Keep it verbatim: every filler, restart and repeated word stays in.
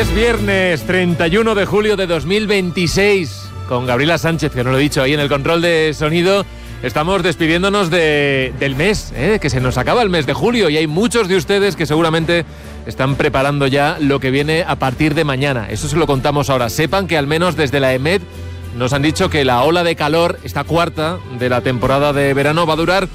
Es viernes treinta y uno de julio de dos mil veintiséis. Con Gabriela Sánchez, que no lo he dicho, ahí en el control de sonido. Estamos despidiéndonos de, del mes, ¿eh? Que se nos acaba el mes de julio y hay muchos de ustedes que seguramente están preparando ya lo que viene a partir de mañana. Eso se lo contamos ahora. Sepan que al menos desde la EMET nos han dicho que la ola de calor, esta cuarta de la temporada de verano, va a durar